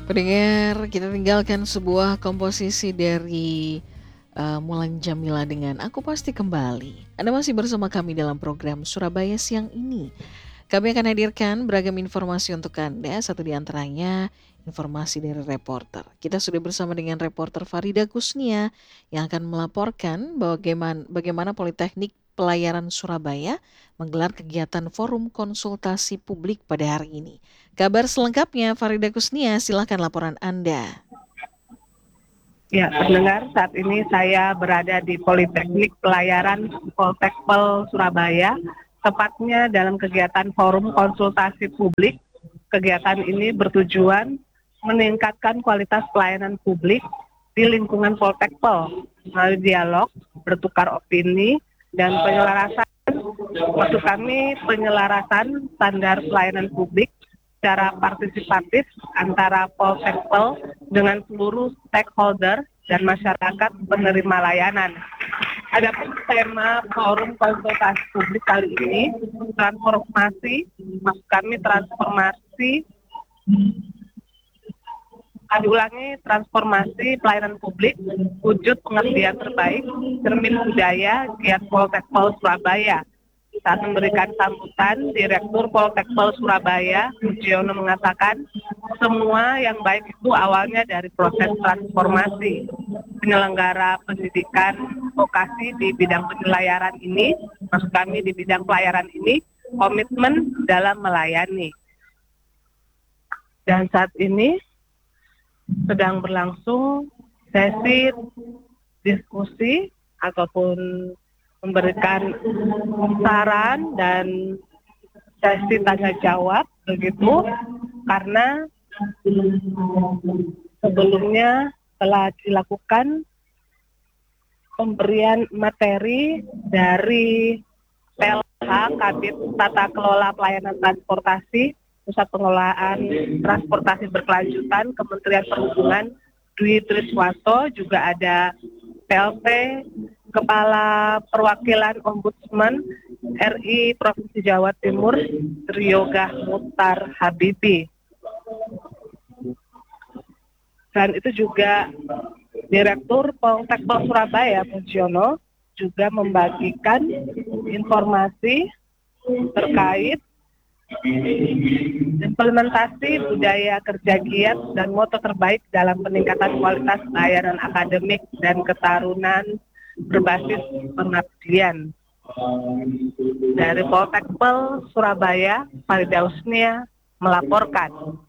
Pendengar, kita tinggalkan sebuah komposisi dari Mulan Jamila dengan Aku Pasti Kembali. Anda masih bersama kami dalam program Surabaya Siang ini. Kami akan hadirkan beragam informasi untuk Anda, satu di antaranya informasi dari reporter. Kita sudah bersama dengan reporter Farida Kusnia yang akan melaporkan bagaimana Politeknik Pelayaran Surabaya menggelar kegiatan forum konsultasi publik pada hari ini. Kabar selengkapnya Farida Kusnia, silakan laporan Anda. Ya, pendengar, saat ini saya berada di Politeknik Pelayaran Poltekpel Surabaya, tepatnya dalam kegiatan forum konsultasi publik. Kegiatan ini bertujuan meningkatkan kualitas pelayanan publik di lingkungan Poltekpel melalui dialog, bertukar opini, dan penyelarasan. Maksud kami penyelarasan standar pelayanan publik secara partisipatif antara Poltekpel dengan seluruh stakeholder dan masyarakat penerima layanan. Adapun tema forum konsultasi publik kali ini transformasi, maksud kami transformasi pelayanan publik, wujud pengabdian terbaik, cermin budaya, giat Poltekpel Surabaya. Saat memberikan sambutan, Direktur Poltekpel Surabaya, Mujiono mengatakan, semua yang baik itu awalnya dari proses transformasi. Penyelenggara pendidikan vokasi di bidang penyelayaan ini, maksud kami di bidang pelayaran ini, komitmen dalam melayani. Dan saat ini sedang berlangsung sesi diskusi ataupun memberikan saran dan sesi tanya jawab begitu, karena sebelumnya telah dilakukan pemberian materi dari PLH Kabit Tata Kelola Pelayanan Transportasi Pusat Pengelolaan Transportasi Berkelanjutan Kementerian Perhubungan Dwi Triswanto, juga ada PLT Kepala Perwakilan Ombudsman RI Provinsi Jawa Timur Riyogah Mutar Habibi. Dan itu juga Direktur Poltekpel Surabaya Mujiono juga membagikan informasi terkait implementasi budaya kerja giat dan moto terbaik dalam peningkatan kualitas layanan akademik dan ketarunan berbasis pengabdian. Dari Poltekpel Surabaya, Farida Kusnia melaporkan.